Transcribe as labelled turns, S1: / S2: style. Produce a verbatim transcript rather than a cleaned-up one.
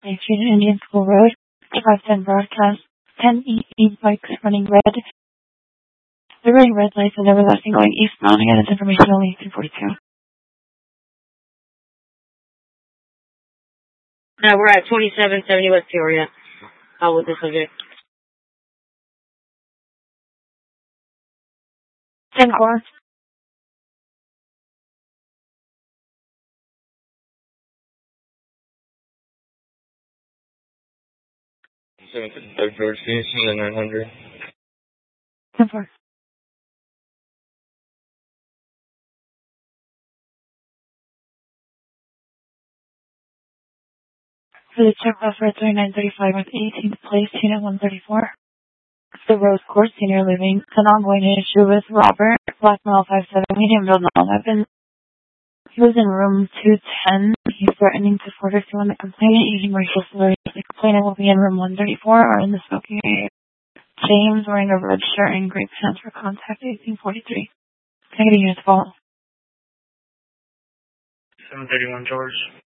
S1: Main Street and Indian School Road, five ten broadcast, ten E E bikes running red. They're running red lights and everlasting going eastbound. Again, it's information only two forty-two.
S2: Now we're at twenty-seven seventy West Peoria. How with the subject?
S1: ten four.
S3: seven fifty-five George, can you see the nine hundred?
S1: ten four. For the check off for thirty-nine thirty-five with eighteenth place, unit one thirty-four. The Rose Court Senior Living, an ongoing issue with Robert, Blackmail five seven, medium build non-weapon. He was in room two ten. He's threatening to force to on the complainant using racial slurs. The complainant will be in room one thirty-four or in the smoking area. James wearing a red shirt and gray pants for contact eighteen forty-three. Can I get a unit's fault?
S3: seven thirty-one George.